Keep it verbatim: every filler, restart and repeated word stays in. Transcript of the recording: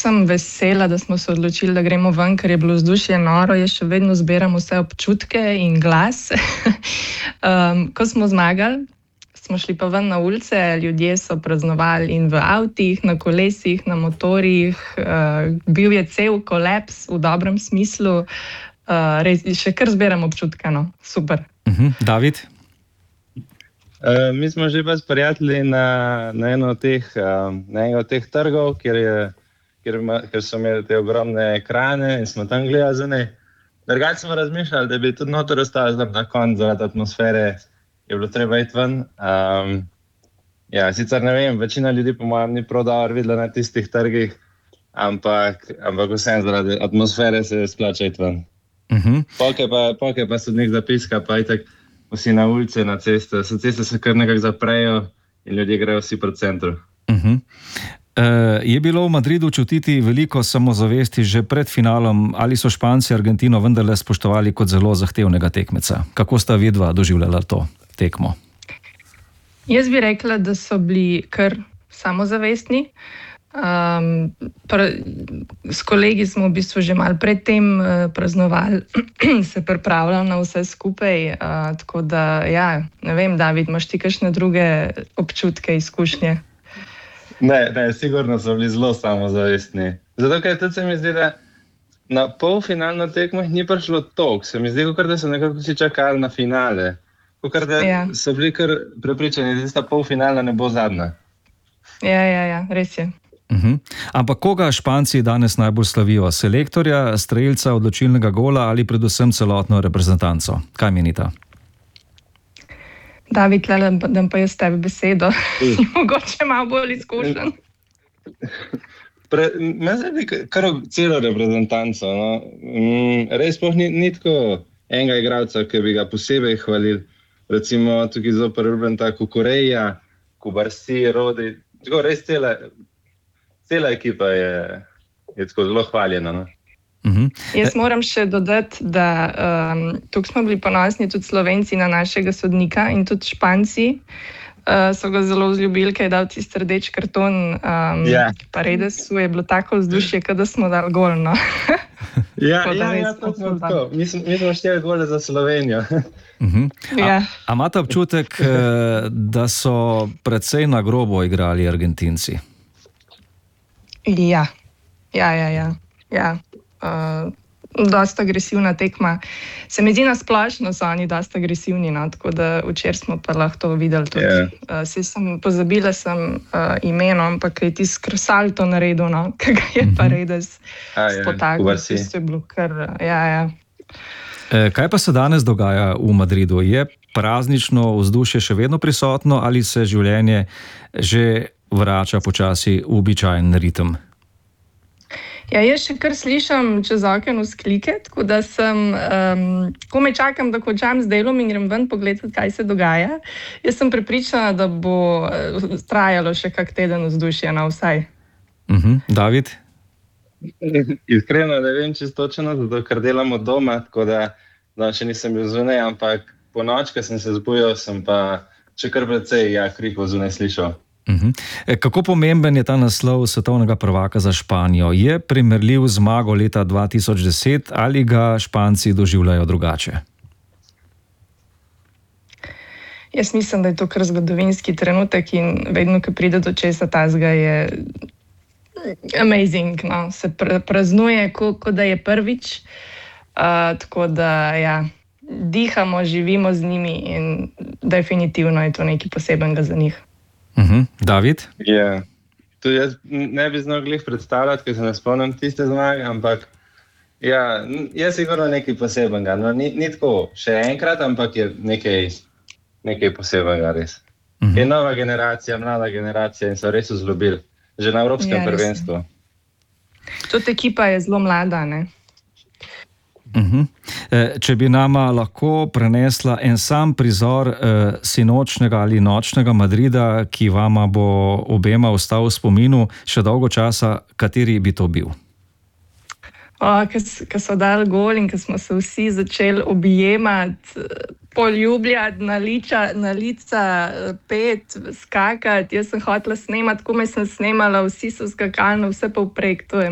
sem vesela, da smo se odločili, da gremo ven, ker je bilo vzdušje noro. Jaz še vedno zbiram vse občutke in glas. um, ko smo zmagali, smo šli pa ven na ulice, ljudje so praznovali in v avtih, na kolesih, na motorjih. Uh, bil je cel kolaps v dobrem smislu. Uh, res, še kar zbiram občutke, no. Super. Uh-huh. David? Uh, mi smo že pa s prijatelji na, na eno od teh, uh, na eno od teh trgov, kjer, je, kjer, ima, kjer so imeli te ogromne ekrane in smo tam gledali za ne. Drugače smo razmišljali, da bi tudi noter ostali na koncu zaradi atmosfere, je bilo treba iti ven. Um, ja, sicer ne vem, večina ljudi po mojem ni prav dobro videla na tistih trgih, ampak, ampak vsem zaradi atmosfere se splača iti ven. Uh-huh. Polke pa, polke pa sodnik zapiska, pa itak vsi na ulice, na ceste. So ceste se kar nekako zaprejo in ljudje grejo vsi pred centru. Uh-huh. Uh, je bilo v Madridu čutiti veliko samozavesti že pred finalom, ali so Španci Argentino vendarle spoštovali kot zelo zahtevnega tekmeca? Kako sta vidva doživljala to tekmo? Jaz bi rekla, da so bili kar samozavestni. Um, pra, s kolegi smo v bistvu že malo predtem uh, praznovali, se pripravljali na vse skupaj, uh, tako da, ja, ne vem, David, imaš ti kakšne druge občutke, izkušnje? Ne, ne, sigurno so bili zelo samozavestni. Zato, ker tudi se mi zdi, da na polfinalno tekmo ni prišlo toliko. Se mi zdi, kot da so nekako vsi čakali na finale. Kot da ja. so bili kar prepričani, da tista polfinalna ne bo zadnja. Ja, ja, ja, res je. Uh-huh. Ampak koga Španci danes najbolj slavijo? Selektorja, strelca, odločilnega gola ali predvsem celotno reprezentanco? Kaj menita? David, le, da pa jaz tebi besedo. Si mogoče malo bolj izkušen. Me zdi kar celo reprezentanco. No? Mm, res poh ni, ni tako enega igralca, ki bi ga posebej hvalil. Recimo tukaj zopr ljubljen ta Kukureja, Kubarsi, Rodi. Tako res cela... Cela ekipa je, je tako zelo hvaljena. No? Uh-huh. Jaz moram še dodati, da um, tukaj smo bili ponosni tudi Slovenci na našega sodnika in tudi Španci uh, so ga zelo vzljubili, ker je dal tisti rdeč karton. Um, yeah. Pa Redesu je bilo tako vzdušje, kot da smo dali gol. No? ja, ja, ja, to smo tako. Mi smo, mi smo šteli gole za Slovenijo. Uh-huh. A, a imate občutek, da so precej na grobo igrali Argentinci? Ja, ja, ja, ja. ja. Uh, dosta agresivna tekma. Se mi zdi, na splošno so oni dosta agresivni, no? Tako da včeraj smo pa lahko to videli tudi. Yeah. Uh, se sem, pozabila sem uh, imeno, ampak je tisti krsalto naredil, no? Kaj ga je pa Redes spotaknil. To je bilo kar, ja, ja. E, kaj pa se danes dogaja v Madridu? Je praznično vzdušje še vedno prisotno ali se življenje že vrača počasi v običajen ritem? Ja, jaz še kar slišam čez okno vzklike, tako da sem, um, ko me čakam, da končam z delom in grem ven pogledati, kaj se dogaja. Jaz sem prepričana, da bo trajalo še kak teden vzdušje na vsaj. Uh-huh. David? Iskreno ne vem čisto točno, zato ker delam od doma, tako da no, še nisem bil zunaj, ampak po noč, ko sem se zbujal, sem pa še kar precej ja, krikov zunaj slišal. Uh-huh. Kako pomemben je ta naslov svetovnega prvaka za Španijo? Je primerljiv z zmago leta dva tisoč deset ali ga Španci doživljajo drugače? Jaz mislim, da je to kar zgodovinski trenutek in vedno, ko pride do česa tazga, je amazing. No? Se praznuje, kot ko da je prvič. Uh, tako da, ja, dihamo, živimo z njimi in definitivno je to nekaj posebenega za njih. Uh-huh. David? Ja, to jaz ne bi znal glih predstavljati, ker se ne spomnim tiste zmage, ampak ja, je sigurno nekaj posebenega. No, ni, ni tako še enkrat, ampak je nekaj, nekaj posebenega res. Uh-huh. Je nova generacija, mlada generacija in so res vzljubili. Že na evropskem ja, prvenstvu. Tudi ekipa je zelo mlada, ne? Uh-huh. Če bi nama lahko prenesla en sam prizor eh, sinočnega ali nočnega Madrida, ki vama bo obema ostal v spominu še dolgo časa, kateri bi to bil? Ko so dali gol in ko smo se vsi začeli objemati, poljubljati, na lica, na lica pet, skakati. Jaz sem hotela snemati, komaj sem snemala, vsi so skakali, vse povprek. To je